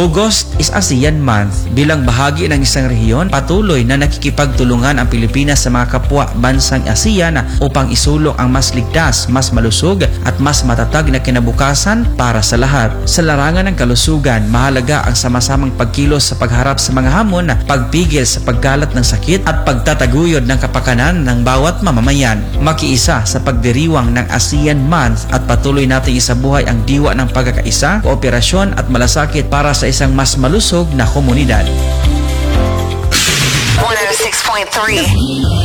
August is ASEAN Month. Bilang bahagi ng isang rehiyon, patuloy na nakikipagtulungan ang Pilipinas sa mga kapwa bansang ASEAN upang isulong ang mas ligtas, mas malusog at mas matatag na kinabukasan para sa lahat. Sa larangan ng kalusugan, mahalaga ang sama-samang pagkilos sa pagharap sa mga hamon, pagpigil sa pagkalat ng sakit at pagtataguyod ng kapakanan ng bawat mamamayan. Makiisa sa pagdiriwang ng ASEAN Month at patuloy nating isabuhay ang diwa ng pagkakaisa, kooperasyon at malasakit para sa isang mas malusog na komunidad. 106.3